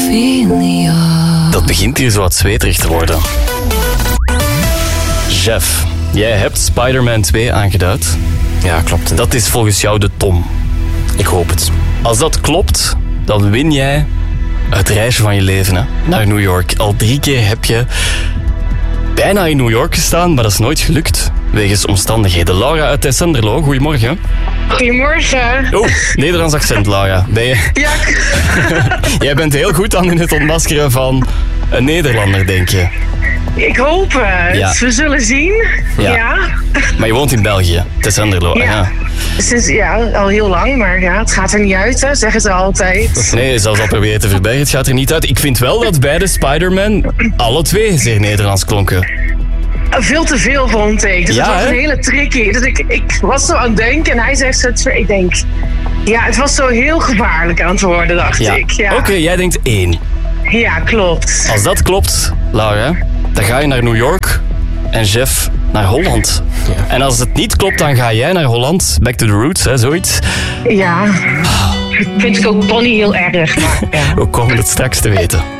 Ophelia. Dat begint hier zo wat zweterig te worden. Jeff, jij hebt Spider-Man 2 aangeduid. Ja, klopt. Dat is volgens jou de Tom. Ik hoop het. Als dat klopt, dan win jij het reisje van je leven hè, naar New York. Al 3 keer heb je bijna in New York gestaan, maar dat is nooit gelukt. Wegens omstandigheden. Laura uit Tessenderlo, goedemorgen. Goedemorgen. Oh, Nederlands accent, Laura. Ben je... Ja, Jij bent heel goed aan in het ontmaskeren van een Nederlander, denk je. ik hoop het. Ja. We zullen zien. Ja. Ja. Maar je woont in België, Tessenderlo. Ja. Sinds, al heel lang, maar ja, het gaat er niet uit, hè, zeggen ze altijd. Nee, zelfs al proberen te verbergen, het gaat er niet uit. Ik vind wel dat beide Spider-Man alle 2 zeer Nederlands klonken. Veel te veel, vond ik. Dus Ja, het was hè? een hele tricky. Dus ik was zo aan het denken en hij zegt zo, ik denk... Ja, het was zo heel gevaarlijk aan het worden, dacht ik. Ja. Oké, jij denkt 1. Ja, klopt. Als dat klopt, Laura, dan ga je naar New York en Jeff naar Holland. Ja. En als het niet klopt, dan ga jij naar Holland. Back to the roots, hè, zoiets. Ja. Vind ik ook Bonnie heel erg, maar ja. We komen het straks te weten.